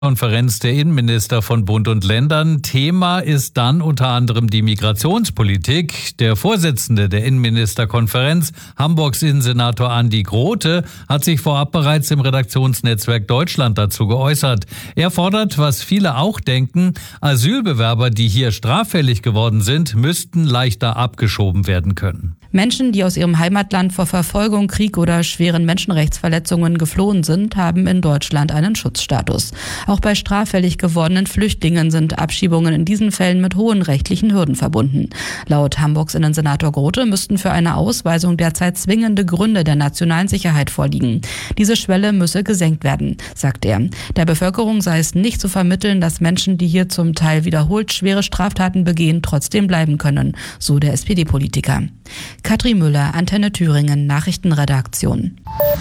Konferenz der Innenminister von Bund und Ländern. Thema ist dann unter anderem die Migrationspolitik. Der Vorsitzende der Innenministerkonferenz, Hamburgs Innensenator Andi Grote, hat sich vorab bereits im Redaktionsnetzwerk Deutschland dazu geäußert. Er fordert, was viele auch denken, Asylbewerber, die hier straffällig geworden sind, müssten leichter abgeschoben werden können. Menschen, die aus ihrem Heimatland vor Verfolgung, Krieg oder schweren Menschenrechtsverletzungen geflohen sind, haben in Deutschland einen Schutzstatus. Auch bei straffällig gewordenen Flüchtlingen sind Abschiebungen in diesen Fällen mit hohen rechtlichen Hürden verbunden. Laut Hamburgs Innensenator Grote müssten für eine Ausweisung derzeit zwingende Gründe der nationalen Sicherheit vorliegen. Diese Schwelle müsse gesenkt werden, sagt er. Der Bevölkerung sei es nicht zu vermitteln, dass Menschen, die hier zum Teil wiederholt schwere Straftaten begehen, trotzdem bleiben können, so der SPD-Politiker. Katrin Müller, Antenne Thüringen, Nachrichtenredaktion.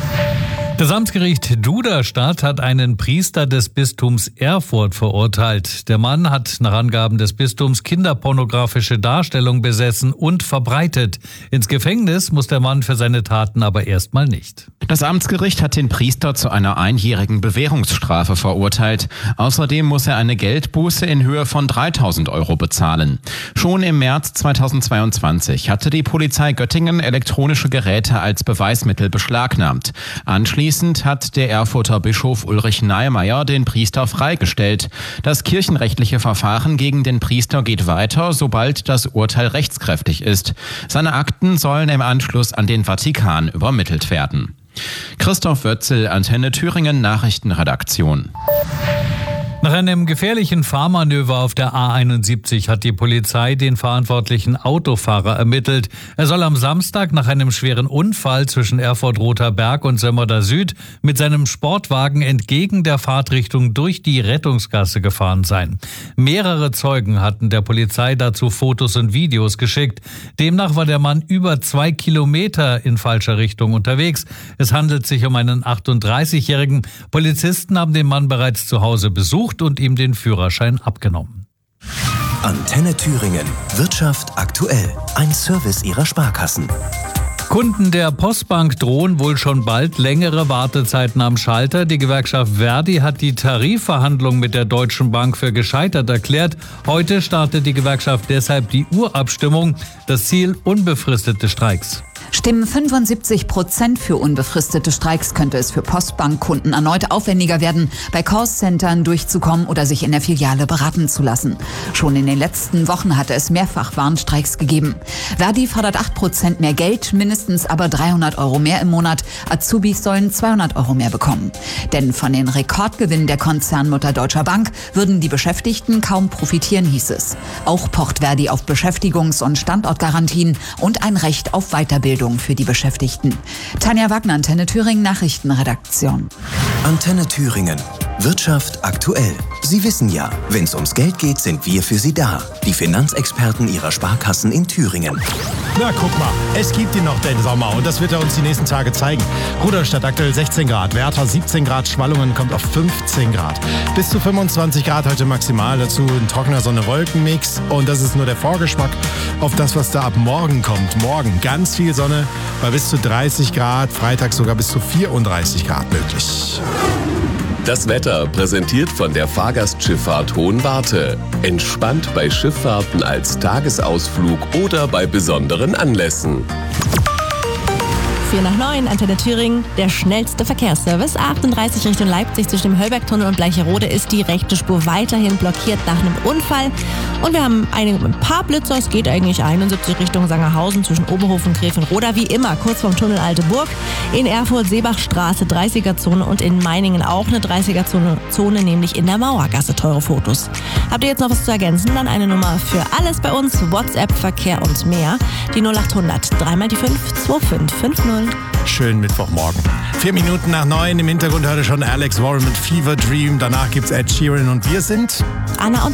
Das Amtsgericht Duderstadt hat einen Priester des Bistums Erfurt verurteilt. Der Mann hat nach Angaben des Bistums kinderpornografische Darstellungen besessen und verbreitet. Ins Gefängnis muss der Mann für seine Taten aber erstmal nicht. Das Amtsgericht hat den Priester zu einer einjährigen Bewährungsstrafe verurteilt. Außerdem muss er eine Geldbuße in Höhe von 3.000 Euro bezahlen. Schon im März 2022 hatte die Polizei Göttingen elektronische Geräte als Beweismittel beschlagnahmt. Anschließend hat der Erfurter Bischof Ulrich Neimeyer den Priester freigestellt. Das kirchenrechtliche Verfahren gegen den Priester geht weiter, sobald das Urteil rechtskräftig ist. Seine Akten sollen im Anschluss an den Vatikan übermittelt werden. Christoph Wötzel, Antenne Thüringen, Nachrichtenredaktion. Nach einem gefährlichen Fahrmanöver auf der A71 hat die Polizei den verantwortlichen Autofahrer ermittelt. Er soll am Samstag nach einem schweren Unfall zwischen Erfurt-Roter Berg und Sömmerda Süd mit seinem Sportwagen entgegen der Fahrtrichtung durch die Rettungsgasse gefahren sein. Mehrere Zeugen hatten der Polizei dazu Fotos und Videos geschickt. Demnach war der Mann über 2 Kilometer in falscher Richtung unterwegs. Es handelt sich um einen 38-Jährigen. Polizisten haben den Mann bereits zu Hause besucht und ihm den Führerschein abgenommen. Antenne Thüringen. Wirtschaft aktuell. Ein Service Ihrer Sparkassen. Kunden der Postbank drohen wohl schon bald längere Wartezeiten am Schalter. Die Gewerkschaft Verdi hat die Tarifverhandlungen mit der Deutschen Bank für gescheitert erklärt. Heute startet die Gewerkschaft deshalb die Urabstimmung. Das Ziel: unbefristete Streiks. Stimmen 75% für unbefristete Streiks, könnte es für Postbankkunden erneut aufwendiger werden, bei Callcentern durchzukommen oder sich in der Filiale beraten zu lassen. Schon in den letzten Wochen hatte es mehrfach Warnstreiks gegeben. Verdi fordert 8% mehr Geld, mindestens aber 300 Euro mehr im Monat. Azubis sollen 200 Euro mehr bekommen. Denn von den Rekordgewinnen der Konzernmutter Deutscher Bank würden die Beschäftigten kaum profitieren, hieß es. Auch pocht Verdi auf Beschäftigungs- und Standortgarantien und ein Recht auf Weiterbildung für die Beschäftigten. Tanja Wagner, Antenne Thüringen, Nachrichtenredaktion. Antenne Thüringen. Wirtschaft aktuell. Sie wissen ja, wenn es ums Geld geht, sind wir für Sie da. Die Finanzexperten Ihrer Sparkassen in Thüringen. Na, guck mal, es gibt ihn noch, den Sommer, und das wird er uns die nächsten Tage zeigen. Rudolstadt aktuell 16 Grad, Werther 17 Grad, Schwallungen kommt auf 15 Grad. Bis zu 25 Grad heute maximal, dazu ein trockener Sonne-Wolken-Mix. Und das ist nur der Vorgeschmack auf das, was da ab morgen kommt. Morgen ganz viel Sonne bei bis zu 30 Grad, Freitag sogar bis zu 34 Grad möglich. Das Wetter präsentiert von der Fahrgastschifffahrt Hohenwarte. Entspannt bei Schifffahrten als Tagesausflug oder bei besonderen Anlässen. 8:04, Antenne Thüringen, der schnellste Verkehrsservice. 38 Richtung Leipzig zwischen dem Höllbergtunnel und Bleicherode ist die rechte Spur weiterhin blockiert nach einem Unfall. Und wir haben ein paar Blitzer, es geht eigentlich 71 Richtung Sangerhausen zwischen Oberhof und Gräfenroda, wie immer, kurz vorm Tunnel Alte Burg. In Erfurt Seebachstraße 30er-Zone und in Meiningen auch eine 30er-Zone, nämlich in der Mauergasse. Teure Fotos. Habt ihr jetzt noch was zu ergänzen? Dann eine Nummer für alles bei uns, WhatsApp, Verkehr und mehr. Die 0800 3 die 5 2550. Schönen Mittwochmorgen. 4 Minuten nach 9, im Hintergrund hörte schon Alex Warren mit Fever Dream. Danach gibt's Ed Sheeran und wir sind Anna und